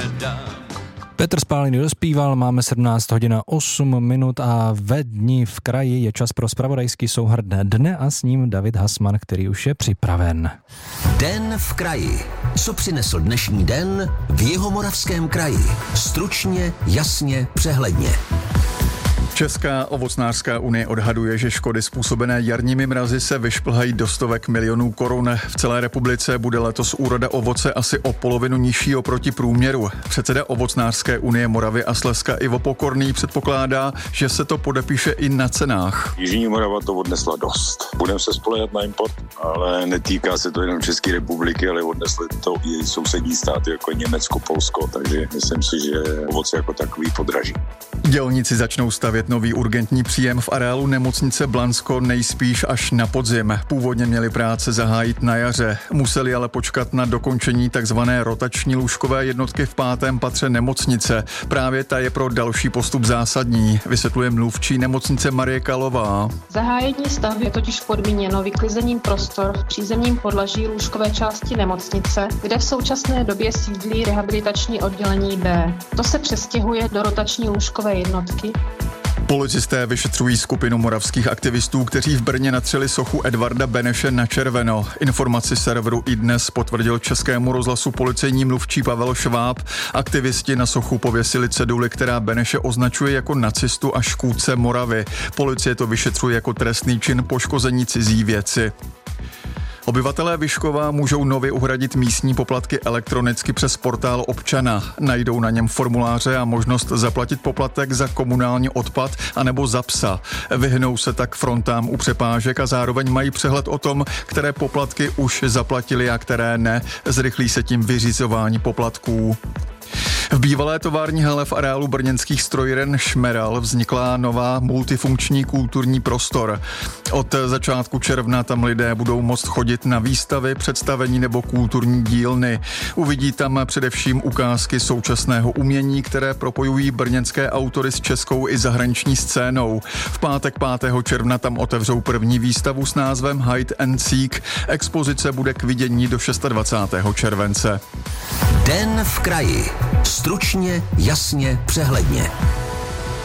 Petr Spálený dospíval, máme 17 hodin a 8 minut a ve Dni v kraji je čas pro zpravodajský souhrn dne a s ním David Hasman, který už je připraven. Den v kraji. Co přinesl dnešní den v Jihomoravském kraji? Stručně, jasně, přehledně. Česká ovocnářská unie odhaduje, že škody způsobené jarními mrazy se vyšplhají do stovek milionů korun. V celé republice bude letos úroda ovoce asi o polovinu nižší oproti průměru. Předseda ovocnářské unie Moravy a Slezska Ivo Pokorný předpokládá, že se to podepíše i na cenách. Jižní Morava to odnesla dost. Budeme se spoléhat na import, ale netýká se to jenom České republiky, ale odnesly to i sousední státy jako Německo, Polsko, takže myslím si, že ovoce jako takový podraží. Dělníci začnou stavět nový urgentní příjem v areálu nemocnice Blansko nejspíš až na podzim. Původně měli práce zahájit na jaře, museli ale počkat na dokončení takzvané rotační lůžkové jednotky v 5. patře nemocnice. Právě ta je pro další postup zásadní, vysvětluje mluvčí nemocnice Marie Kalová. Zahájení stavby je totiž podmíněno vyklizením prostor v přízemním podlaží lůžkové části nemocnice, kde v současné době sídlí rehabilitační oddělení B. To se přestěhuje do rotační lůžkové jednotky. Policisté vyšetřují skupinu moravských aktivistů, kteří v Brně natřeli sochu Edvarda Beneše na červeno. Informaci serveru iDnes potvrdil Českému rozhlasu policejní mluvčí Pavel Šváb. Aktivisti na sochu pověsili ceduli, která Beneše označuje jako nacistu a škůdce Moravy. Policie to vyšetřuje jako trestný čin poškození cizí věci. Obyvatelé Vyškova můžou nově uhradit místní poplatky elektronicky přes portál občana. Najdou na něm formuláře a možnost zaplatit poplatek za komunální odpad anebo za psa. Vyhnou se tak frontám u přepážek a zároveň mají přehled o tom, které poplatky už zaplatili a které ne. Zrychlí se tím vyřizování poplatků. V bývalé tovární hale v areálu brněnských strojíren Šmeral vznikla nová multifunkční kulturní prostor. Od začátku června tam lidé budou moct chodit na výstavy, představení nebo kulturní dílny. Uvidí tam především ukázky současného umění, které propojují brněnské autory s českou i zahraniční scénou. V pátek 5. června tam otevřou první výstavu s názvem Hide and Seek. Expozice bude k vidění do 26. července. Den v kraji. Stručně, jasně, přehledně.